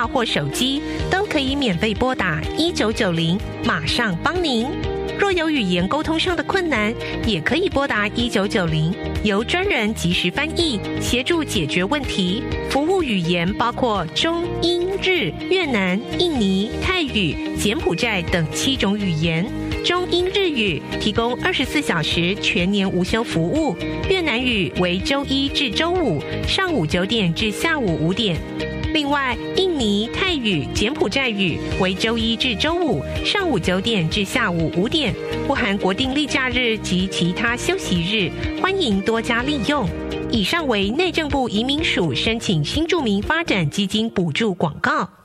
或手机，都可以免费拨打1990，马上帮您。若有语言沟通上的困难，也可以拨打1990，由专人及时翻译，协助解决问题。服务语言包括中、英、日、越南、印尼、泰语、柬埔寨等7种语言。中英日语提供24小时全年无休服务，越南语为周一至周五上午9点至下午5点。另外，印尼、泰语、柬埔寨语为周一至周五上午9点至下午5点，不含国定例假日及其他休息日，欢迎多加利用。以上为内政部移民署申请新住民发展基金补助广告。